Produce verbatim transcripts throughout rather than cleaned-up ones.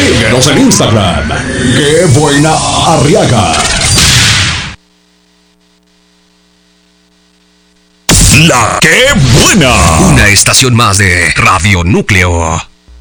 Síguenos en Instagram. ¡Qué buena Arriaga! La que buena. Una estación más de Radio Núcleo.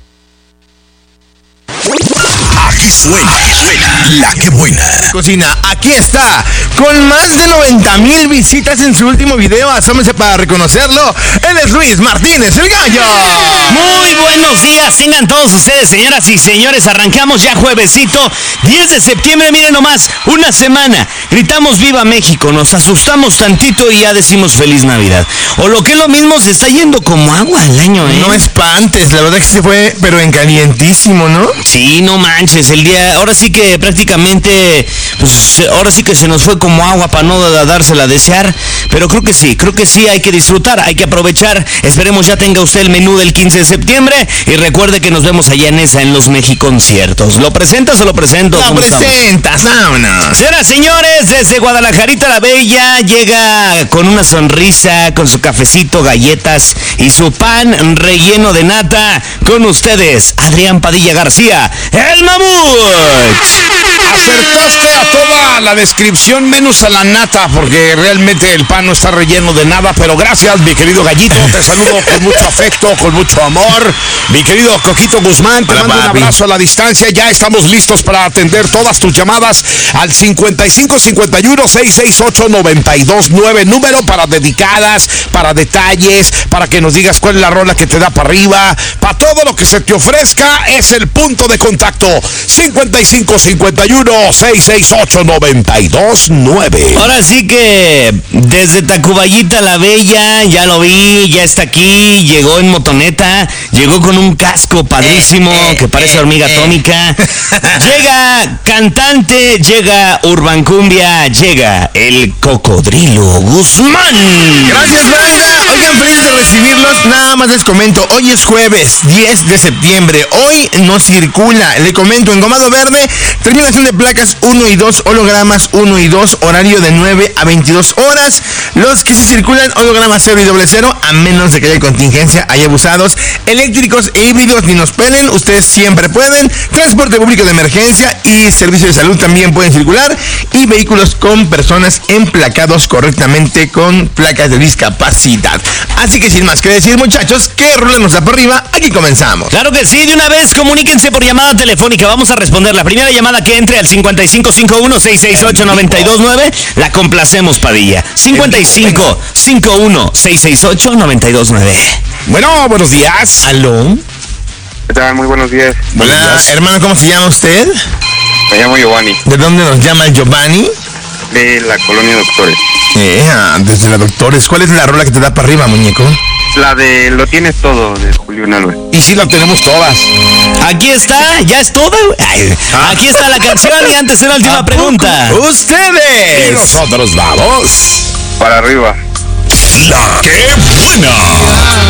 Aquí suena, aquí suena La que buena. Cocina, aquí está, con más de noventa mil visitas en su último video. Asómense para reconocerlo. Él es Luis Martínez, el Gallo. Muy buenos días, tengan todos ustedes, señoras y señores. Arrancamos ya juevesito, diez de septiembre, miren nomás, una semana. Gritamos Viva México, nos asustamos tantito y ya decimos Feliz Navidad. O lo que es lo mismo, se está yendo como agua el año, ¿eh? No espantes, la verdad que se fue, pero en calientísimo, ¿no? Sí, no manches, el día, ahora sí que prácticamente, pues ahora sí que se nos fue como agua para no dársela a desear, pero creo que sí, creo que sí, hay que disfrutar, hay que aprovechar. Esperemos ya tenga usted el menú del quince de septiembre y recuerde que nos vemos allá en esa, en los Mexiconciertos. ¿Lo presentas o lo presento? Lo presentas, vámonos. Señoras, señores, desde Guadalajarita la Bella llega con una sonrisa, con su cafecito, galletas y su pan relleno de nata. Con ustedes, Adrián Padilla García, el Mamut. Acertaste a toda la descripción menos a la nata, porque realmente el pan no está relleno de nada, pero gracias, mi querido Gallito, te saludo con mucho afecto, con mucho amor. Mi querido Coquito Guzmán, te Hola, mando un papi. abrazo a la distancia. Ya estamos listos para atender todas tus llamadas al cincuenta y cinco cincuenta y uno seiscientos sesenta y ocho noventa y dos nueve, número para dedicadas, para detalles, para que nos digas cuál es la rola que te da para arriba, para todo lo que se te ofrezca. Es el punto de contacto cincuenta y cinco cincuenta y uno seiscientos sesenta y ocho noventa y dos nueve. Ahora sí que desde Tacubayita la Bella, ya lo vi, ya está aquí, llegó en motoneta, llegó con un casco padrísimo que parece hormiga atómica. Llega cantante, llega Urban Cumbia, llega el Cocodrilo Guzmán. Gracias, banda. Oigan, felices de recibirlos. Nada más les comento, hoy es jueves diez de septiembre. Hoy no circula. Le comento, engomado verde, terminación de placas uno y dos, hologramas uno y dos, horario de nueve a veintidós horas. Los que sí circulan, hologramas cero y doble cero, a menos de que haya contingencia, hay abusados. Eléctricos e híbridos, ni nos pelen, ustedes siempre pueden. Transporte público de emergencia y servicio de salud también pueden circular. Y vehículos con personas emplacados correctamente con placas de discapacidad. Así que sin más que decir, muchachos, que rolen nos da por arriba, aquí comenzamos. Claro que sí, de una vez comuníquense por llamada telefónica. Vamos a responder la primera llamada que entre al cincuenta y cinco cincuenta y uno seiscientos sesenta y ocho noventa y dos nueve. La complacemos, Padilla. cincuenta y cinco cincuenta y uno seiscientos sesenta y ocho noventa y dos nueve. Bueno, buenos días. ¿Aló? ¿Qué tal? Muy buenos días. Buenos Hola, días. hermano, ¿cómo se llama usted? Me llamo Giovanni, ¿De dónde nos llama el Giovanni? de la Colonia Doctores. Eh, desde la Doctores. ¿Cuál es la rola que te da para arriba, muñeco? La de Lo Tienes Todo, de Julián Álvarez. Y sí, la tenemos todas. Aquí está, ya es todo. Ay, aquí está la canción y antes de la última pregunta. Y ¡Ustedes! nosotros vamos. Para arriba. La que buena.